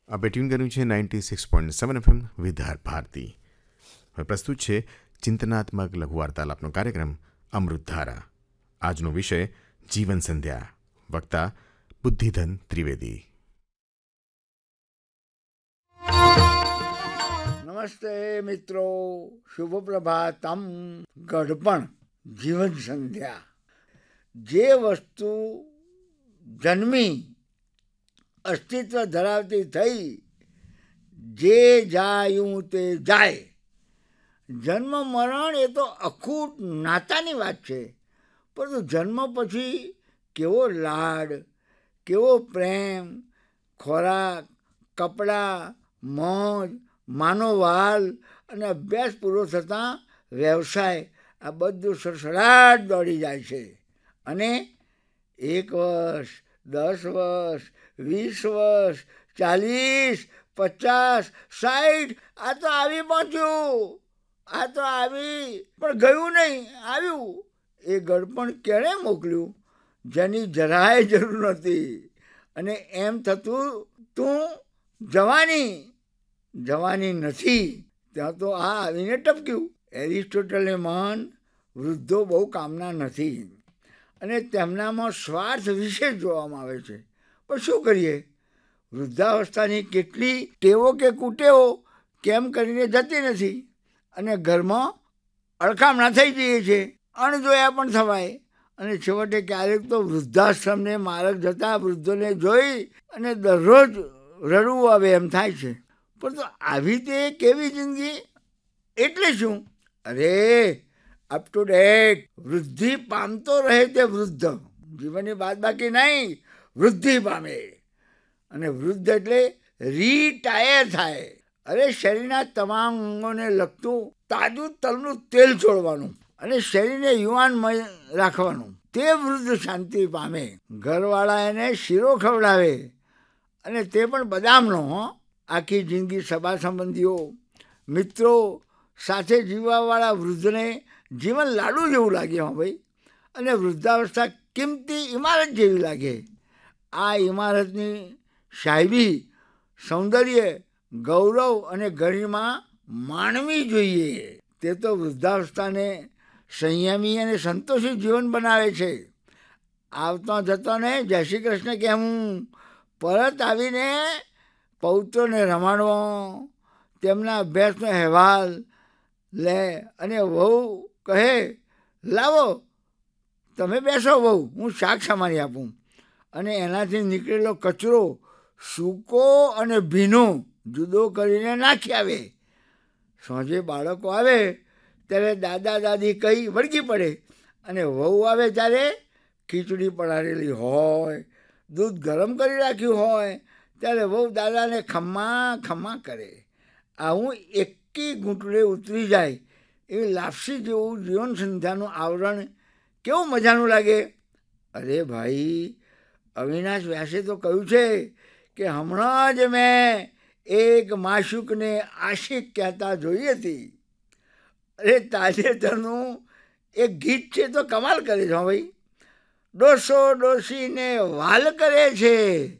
આપે ટ્યુન કર્યું છે 96.7 FM વિધાર ભારતી. હવે પ્રસ્તુત છે ચિંતનાત્મક લઘુ વાર્તાલાપનો કાર્યક્રમ અમૃતધારા. આજનો વિષય જીવન સંધ્યા. વક્તા બુદ્ધિધન ત્રિવેદી. નમસ્તે મિત્રો, શુભ પ્રભાતમ. ગઢપણ જીવન સંધ્યા. જે વસ્તુ જન્મી અસ્તિત્વ ધરાવતી થઈ, જે જાયું તે જાય. જન્મ મરણ એ તો અખૂટ નાતાની વાત છે, પરંતુ જન્મ પછી કેવો લાડ, કેવો પ્રેમ, ખોરાક, કપડાં, મોજ, માનવહાલ અને અભ્યાસ પૂરો થતાં વ્યવસાય, આ બધું સડસડાટ દોડી જાય છે. અને 1 વર્ષ, 10 વર્ષ, 20 વર્ષ, 40, 50, 60, આ તો આવી પહોંચ્યું, આ તો આવી પણ ગયું નહીં, આવ્યું. એ ગળપણ કેણે મોકલ્યું જેની જરાય જરૂર નથી. અને એમ થતું તું જવાની નથી, ત્યાં તો આ આવીને ટપક્યું. એરિસ્ટોટલે મહાન વૃદ્ધો બહુ કામના નથી અને તેમનામાં સ્વાર્થ વિશેષ જોવામાં આવે છે. પણ શું કરીએ, વૃદ્ધાવસ્થાની કેટલી ટેવો કે કુટેવો કેમ કરીને જતી નથી અને ઘરમાં અળખામણા થઈ જઈએ છે. અણજોયા પણ થવાય. અને છેવટે ક્યારેક તો વૃદ્ધાશ્રમને માર્ગ જતા વૃદ્ધોને જોઈ અને દરરોજ રડવું આવે એમ થાય છે. પરંતુ આવી તે કેવી જિંદગી? એટલે શું? અરે, અપ ટુ ડેટ, વૃદ્ધિ પામતો રહે તે વૃદ્ધ. જીવનની બાદબાકી નહીં, વૃદ્ધિ પામે. અને વૃદ્ધ એટલે રિટાયર થાય. અરે, શરીરના તમામ અંગોને લગતું તાજું તલનું તેલ છોડવાનું અને શરીરને યુવાનમય રાખવાનું, તે વૃદ્ધ શાંતિ પામે. ઘરવાળા એને શીરો ખવડાવે અને તે પણ બદામનો. આખી જિંદગી સગા સંબંધીઓ, મિત્રો સાથે જીવવાવાળા વૃદ્ધને જીવન લાડુ જેવું લાગે. હો ભાઈ. અને વૃદ્ધાવસ્થા કિંમતી ઇમારત જેવી લાગે. આ ઇમારતની સાહેબી, સૌંદર્ય, ગૌરવ અને ગરિમા માણવી જોઈએ. તે તો વૃદ્ધાવસ્થાને સંયમી અને સંતોષી જીવન બનાવે છે. આવતો જતોને જય શ્રી કૃષ્ણ કહેવું, પરત આવીને પૌત્રોને રમાડવો, તેમના અભ્યાસનો અહેવાલ લે અને વહુ કહે, લાવો તમે બેસો વહુ, હું શાક સમારી આપું. અને એનાથી નીકળેલો કચરો સૂકો અને ભીનો જુદો કરીને નાખી આવે. સાંજે બાળકો આવે ત્યારે દાદા દાદી કહી વળગી પડે અને વહુ આવે ત્યારે ખીચડી પડારેલી હોય, દૂધ ગરમ કરી રાખ્યું હોય ત્યારે વહુ દાદાને ખમ્મા ખમ્મા કરે. આવું એકી ઘૂંટડે ઉતરી જાય એવી લાપસી જેવું જીવન સંધ્યાનું આવરણ કેવું મજાનું લાગે. અરે ભાઈ, અવિનાશ વ્યાસે તો કહ્યું છે કે હમણાં જ મેં એક માશુકને આશિક કહેતા જોઈ હતી. અરે, તાજેતરનું એક ગીત છે તો કમાલ કરે છે. ભાઈ, ડોસો ડોસીને વાલ કરે છે.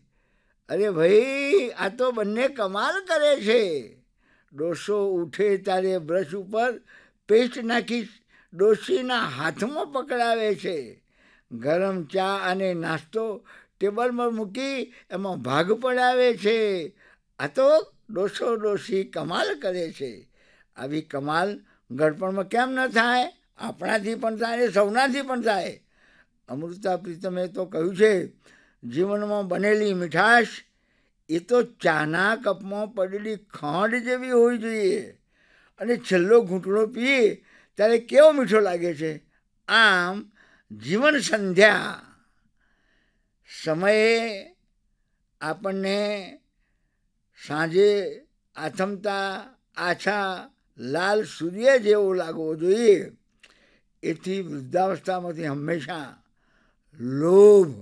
અરે ભાઈ, આ તો બંને કમાલ કરે છે. ડોસો ઉઠે ત્યારે બ્રશ ઉપર પેસ્ટ નાખી ડોશીના હાથમાં પકડાવે છે. ગરમ ચા અને નાસ્તો ટેબલ પર મૂકી એમાં ભાગ પડાવે છે. આ તો ડોસો ડોશી કમાલ કરે છે. આવી કમાલ ગળપણમાં કેમ ન થાય? આપણાથી પણ થાય ને સૌનાથી પણ થાય. અમૃતા પ્રીતમે તો કહ્યું છે, જીવનમાં બનેલી મીઠાશ એ તો ચાના કપમાં પડેલી ખાંડ જેવી હોવી જોઈએ અને છેલ્લો ઘૂંટડો પીએ ત્યારે કેવો મીઠો લાગે છે. આમ જીવન સંધ્યા સમયે આપણને સાંજે આથમતા આછા લાલ સૂર્ય જેવો લાગવો જોઈએ. એથી વૃદ્ધાવસ્થામાંથી હંમેશા લોભ,